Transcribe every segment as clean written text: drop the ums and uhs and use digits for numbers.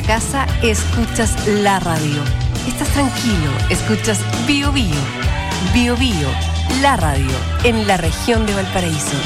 casa, escuchas la radio. Estás tranquilo, escuchas Bío Bío. Bío Bío, la radio, en la región de Valparaíso.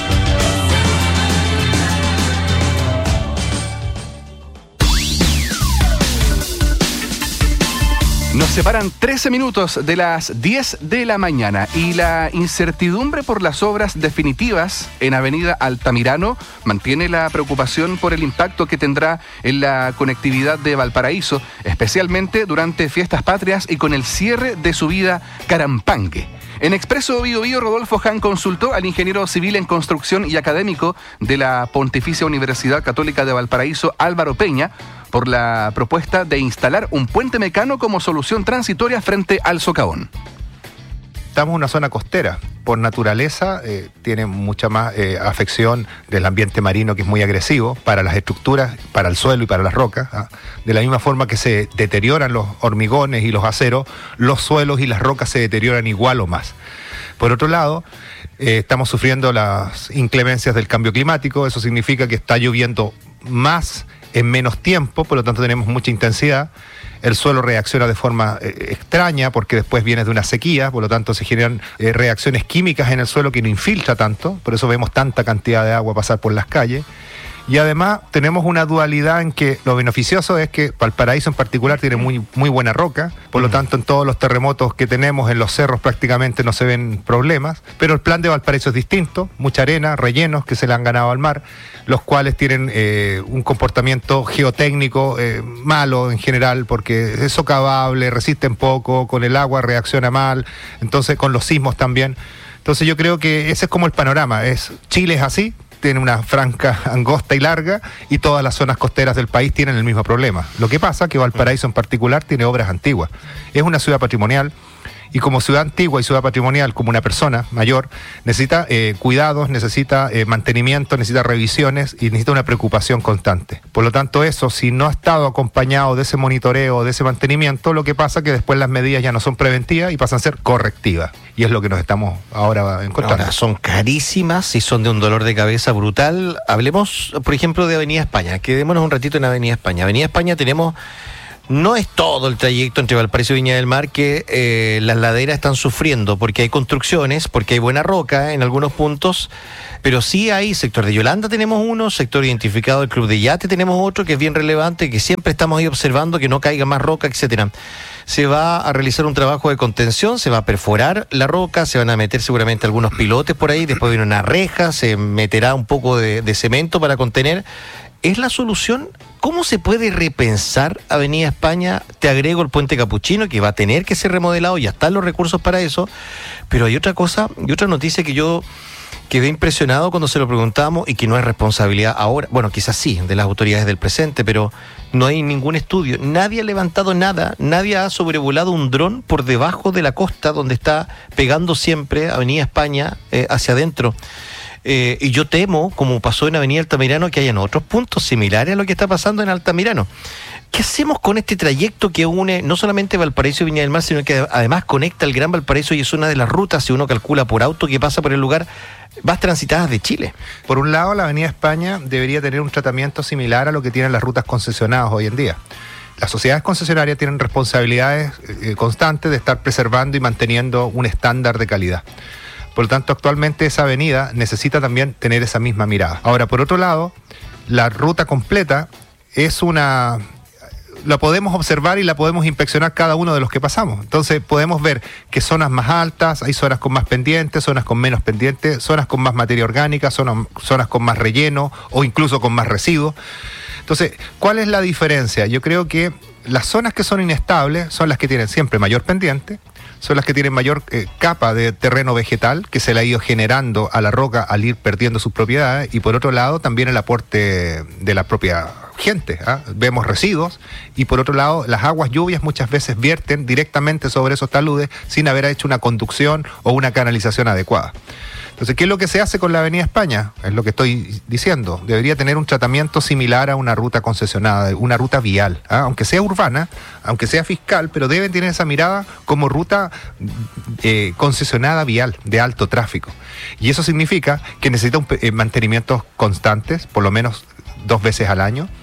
Nos separan 13 minutos de las 10 de la mañana y la incertidumbre por las obras definitivas en Avenida Altamirano mantiene la preocupación por el impacto que tendrá en la conectividad de Valparaíso, especialmente durante fiestas patrias y con el cierre de subida Carampangue. En Expreso Bío Bío, Rodolfo Hahn consultó al ingeniero civil en construcción y académico de la Pontificia Universidad Católica de Valparaíso, Álvaro Peña, por la propuesta de instalar un puente mecano como solución transitoria frente al socavón. Estamos en una zona costera. Por naturaleza tiene mucha más afección del ambiente marino, que es muy agresivo para las estructuras, para el suelo y para las rocas. De la misma forma que se deterioran los hormigones y los aceros, los suelos y las rocas se deterioran igual o más. Por otro lado, estamos sufriendo las inclemencias del cambio climático. Eso significa que está lloviendo más en menos tiempo, por lo tanto tenemos mucha intensidad. El suelo reacciona de forma extraña porque después viene de una sequía, por lo tanto se generan reacciones químicas en el suelo que no infiltra tanto, por eso vemos tanta cantidad de agua pasar por las calles. Y además tenemos una dualidad en que lo beneficioso es que Valparaíso en particular tiene muy buena roca, por lo tanto en todos los terremotos que tenemos en los cerros prácticamente no se ven problemas, pero el plan de Valparaíso es distinto, mucha arena, rellenos que se le han ganado al mar, los cuales tienen un comportamiento geotécnico malo en general, porque es socavable, resisten poco, con el agua reacciona mal, entonces con los sismos también. Entonces yo creo que ese es como el panorama, Chile es así, tiene una franja angosta y larga, y todas las zonas costeras del país tienen el mismo problema. Lo que pasa es que Valparaíso en particular tiene obras antiguas. Es una ciudad patrimonial, y como ciudad antigua y ciudad patrimonial, como una persona mayor, necesita cuidados, necesita mantenimiento, necesita revisiones y necesita una preocupación constante. Por lo tanto, eso, si no ha estado acompañado de ese monitoreo, de ese mantenimiento, lo que pasa es que después las medidas ya no son preventivas y pasan a ser correctivas. Y es lo que nos estamos ahora encontrando. Ahora, son carísimas y son de un dolor de cabeza brutal. Hablemos, por ejemplo, de Avenida España. Quedémonos un ratito en Avenida España. Avenida España tenemos... No es todo el trayecto entre Valparaíso y Viña del Mar que las laderas están sufriendo, porque hay construcciones, porque hay buena roca en algunos puntos, pero sí hay sector de Yolanda tenemos uno, sector identificado del Club de Yate tenemos otro que es bien relevante, que siempre estamos ahí observando que no caiga más roca, etcétera. Se va a realizar un trabajo de contención, se va a perforar la roca, se van a meter seguramente algunos pilotes por ahí, después viene una reja, se meterá un poco de cemento para contener. ¿Es la solución? ¿Cómo se puede repensar Avenida España? Te agrego el Puente Capuchino, que va a tener que ser remodelado, ya están los recursos para eso, pero hay otra cosa, y otra noticia que yo quedé impresionado cuando se lo preguntamos, y que no es responsabilidad ahora, bueno, quizás sí, de las autoridades del presente, pero no hay ningún estudio, nadie ha levantado nada, nadie ha sobrevolado un dron por debajo de la costa donde está pegando siempre Avenida España hacia adentro. Y yo temo, como pasó en Avenida Altamirano, que hayan otros puntos similares a lo que está pasando en Altamirano. ¿Qué hacemos con este trayecto que une no solamente Valparaíso y Viña del Mar, sino que además conecta el Gran Valparaíso y es una de las rutas, si uno calcula por auto, que pasa por el lugar más transitadas de Chile? Por un lado, la Avenida España debería tener un tratamiento similar a lo que tienen las rutas concesionadas hoy en día. Las sociedades concesionarias tienen responsabilidades constantes de estar preservando y manteniendo un estándar de calidad. Por lo tanto, actualmente esa avenida necesita también tener esa misma mirada. Ahora, por otro lado, la ruta completa es la podemos observar y la podemos inspeccionar cada uno de los que pasamos. Entonces podemos ver que zonas más altas, hay zonas con más pendientes, zonas con menos pendientes, zonas con más materia orgánica, zonas con más relleno o incluso con más residuos. Entonces, ¿cuál es la diferencia? Yo creo que las zonas que son inestables son las que tienen siempre mayor pendiente, son las que tienen mayor capa de terreno vegetal que se le ha ido generando a la roca al ir perdiendo sus propiedades, y por otro lado también el aporte de la propia gente. Vemos residuos, y por otro lado las aguas lluvias muchas veces vierten directamente sobre esos taludes sin haber hecho una conducción o una canalización adecuada. Entonces, ¿qué es lo que se hace con la Avenida España? Es lo que estoy diciendo. Debería tener un tratamiento similar a una ruta concesionada, una ruta vial, aunque sea urbana, aunque sea fiscal, pero deben tener esa mirada como ruta concesionada vial, de alto tráfico. Y eso significa que necesita mantenimientos constantes, por lo menos 2 veces al año.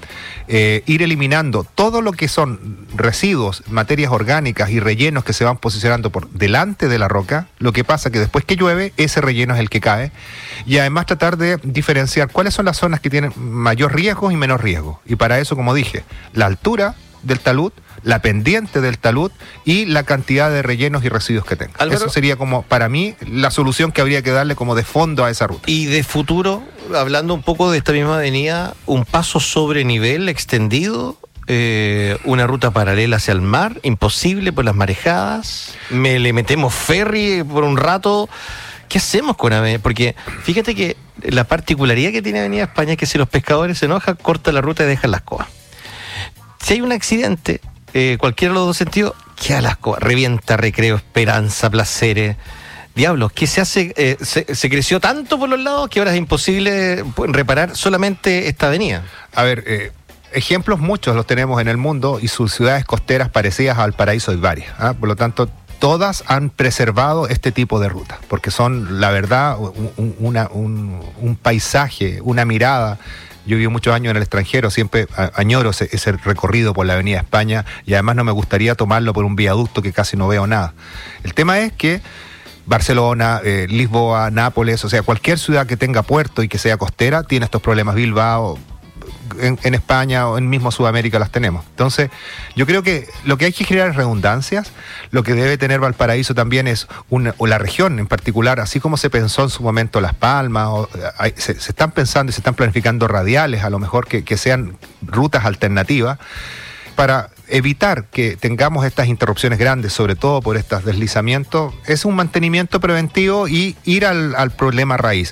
ir eliminando todo lo que son residuos, materias orgánicas y rellenos que se van posicionando por delante de la roca, lo que pasa que después que llueve, ese relleno es el que cae, y además tratar de diferenciar cuáles son las zonas que tienen mayor riesgo y menor riesgo. Y para eso, como dije, la altura del talud, la pendiente del talud y la cantidad de rellenos y residuos que tenga. Álvaro, eso sería como, para mí, la solución que habría que darle como de fondo a esa ruta. Y de futuro, hablando un poco de esta misma avenida, un paso sobre nivel extendido, una ruta paralela hacia el mar, imposible por las marejadas, le metemos ferry por un rato. ¿Qué hacemos con Avenida? Porque fíjate que la particularidad que tiene Avenida España es que si los pescadores se enojan, cortan la ruta y dejan las coas. Si hay un accidente, cualquiera de los dos sentidos, queda las coas, revienta Recreo, Esperanza, Placeres. Diablos, ¿qué se hace? Se creció tanto por los lados que ahora es imposible reparar solamente esta avenida. A ver, ejemplos muchos los tenemos en el mundo y sus ciudades costeras parecidas a Valparaíso hay varias. Por lo tanto, todas han preservado este tipo de rutas, porque son, la verdad, un paisaje, una mirada. Yo viví muchos años en el extranjero, siempre añoro ese recorrido por la Avenida España y además no me gustaría tomarlo por un viaducto que casi no veo nada. El tema es que Barcelona, Lisboa, Nápoles, o sea, cualquier ciudad que tenga puerto y que sea costera tiene estos problemas. Bilbao, en España o en mismo Sudamérica las tenemos. Entonces, yo creo que lo que hay que generar es redundancias. Lo que debe tener Valparaíso también es o la región en particular, así como se pensó en su momento Las Palmas, se están pensando y se están planificando radiales, a lo mejor que sean rutas alternativas, para evitar que tengamos estas interrupciones grandes, sobre todo por estos deslizamientos. Es un mantenimiento preventivo y ir al problema raíz.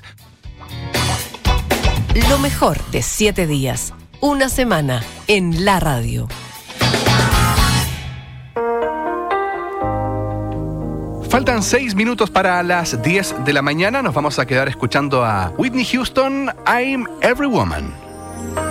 Lo mejor de 7 días, una semana en la radio. Faltan 6 minutos para las 10 de la mañana. Nos vamos a quedar escuchando a Whitney Houston, I'm Every Woman.